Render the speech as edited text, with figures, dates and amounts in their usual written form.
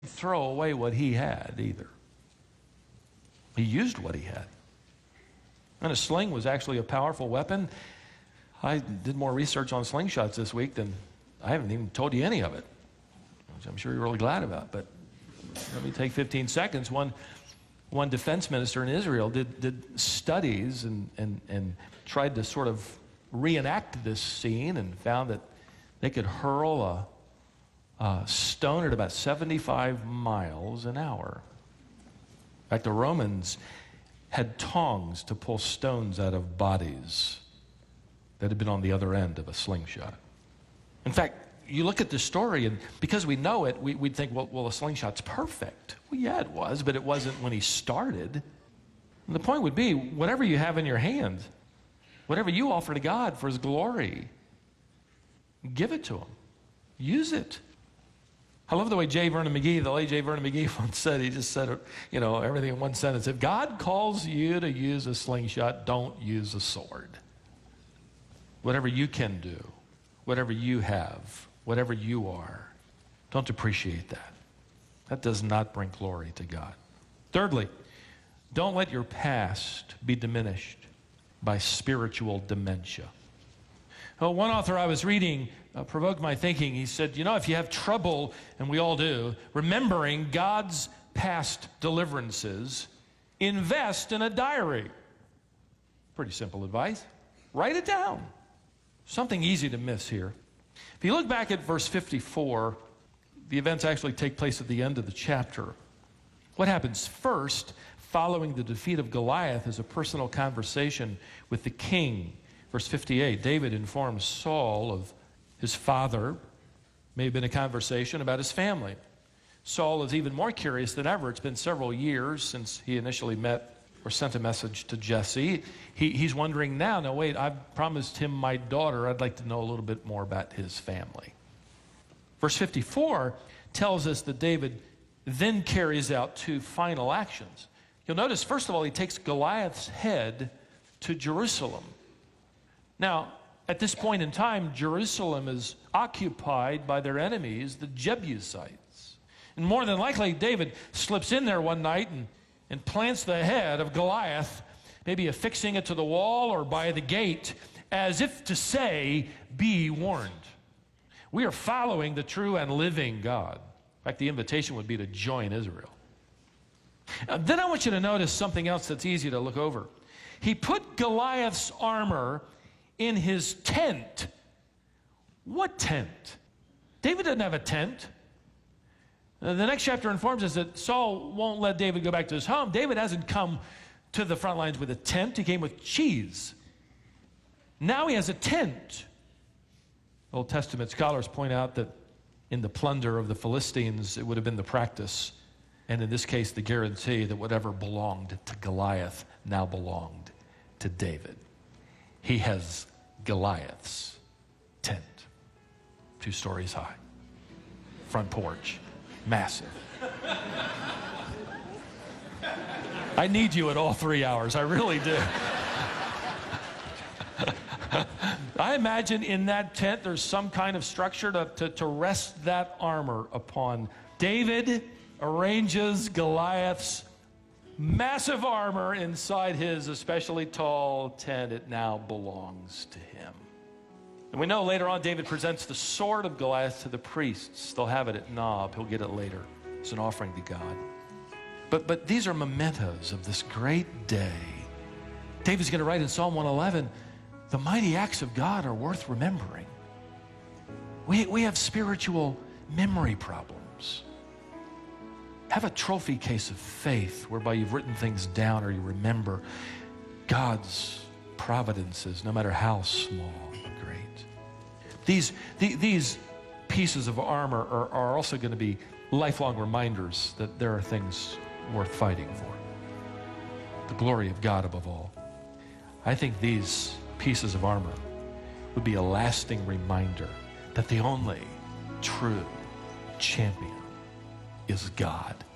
throw away what he had either. He used what he had. And a sling was actually a powerful weapon. I did more research on slingshots this week than I haven't even told you any of it, which I'm sure you're really glad about. But let me take 15 seconds. One defense minister in Israel did studies and tried to sort of reenact this scene and found that they could hurl a stone at about 75 miles an hour. In fact, the Romans had tongs to pull stones out of bodies that had been on the other end of a slingshot. In fact, you look at the story, and because we know it, we'd think, well, a slingshot's perfect. Well, yeah, it was, but it wasn't when he started. And the point would be, whatever you have in your hand, whatever you offer to God for his glory, give it to him. Use it. I love the way J. Vernon McGee, the late J. Vernon McGee once said, he just said, everything in one sentence. If God calls you to use a slingshot, don't use a sword. Whatever you can do, whatever you have, whatever you are, don't depreciate that. That does not bring glory to God. Thirdly, don't let your past be diminished by spiritual dementia. Well, one author I was reading provoked my thinking. He said, if you have trouble, and we all do, remembering God's past deliverances, invest in a diary. Pretty simple advice. Write it down. Something easy to miss here. If you look back at verse 54, the events actually take place at the end of the chapter. What happens first, following the defeat of Goliath, is a personal conversation with the king. Verse 58, David informs Saul of his father. May have been a conversation about his family. Saul is even more curious than ever. It's been several years since he initially met or sent a message to Jesse. He's wondering now, wait, I've promised him my daughter. I'd like to know a little bit more about his family. Verse 54 tells us that David then carries out two final actions. You'll notice, first of all, he takes Goliath's head to Jerusalem. Now, at this point in time, Jerusalem is occupied by their enemies, the Jebusites. And more than likely, David slips in there one night and plants the head of Goliath, maybe affixing it to the wall or by the gate, as if to say, be warned. We are following the true and living God. In fact, the invitation would be to join Israel. Then I want you to notice something else that's easy to look over. He put Goliath's armor in his tent. What tent? David doesn't have a tent. The next chapter informs us that Saul won't let David go back to his home. David hasn't come to the front lines with a tent. He came with cheese. Now he has a tent. Old Testament scholars point out that in the plunder of the Philistines, it would have been the practice, and in this case, the guarantee, that whatever belonged to Goliath now belonged to David. He has Goliath's tent, 2 stories high, front porch, massive. I need you at all 3 hours, I really do. I imagine in that tent there's some kind of structure to rest that armor upon. David arranges Goliath's massive armor inside his especially tall tent. It now belongs to him. And we know later on David presents the sword of Goliath to the priests. They'll have it at Nob. He'll get it later. It's an offering to God. But these are mementos of this great day. David's going to write in Psalm 111, the mighty acts of God are worth remembering. We have spiritual memory problems. Have a trophy case of faith whereby you've written things down or you remember God's providences, no matter how small or great. These pieces of armor are also going to be lifelong reminders that there are things worth fighting for. The glory of God above all. I think these pieces of armor would be a lasting reminder that the only true champion is God.